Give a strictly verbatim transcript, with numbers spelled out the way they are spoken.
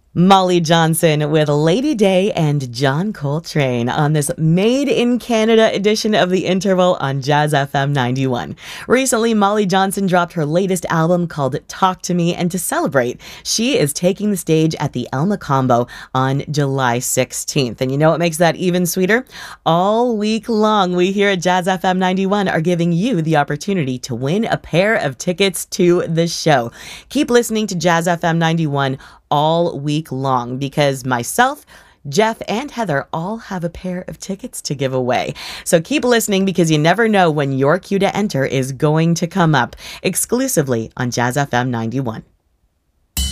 Molly Johnson with Lady Day and John Coltrane on this Made in Canada edition of The Interval on Jazz F M ninety-one. Recently, Molly Johnson dropped her latest album called Talk to Me, and to celebrate, she is taking the stage at the El Macombo on July sixteenth. And you know what makes that even sweeter? All week long, we here at Jazz F M ninety-one are giving you the opportunity to win a pair of tickets to the show. Keep listening to Jazz F M ninety-one all week long because myself, Jeff, and Heather all have a pair of tickets to give away. So keep listening because you never know when your cue to enter is going to come up exclusively on Jazz F M ninety-one.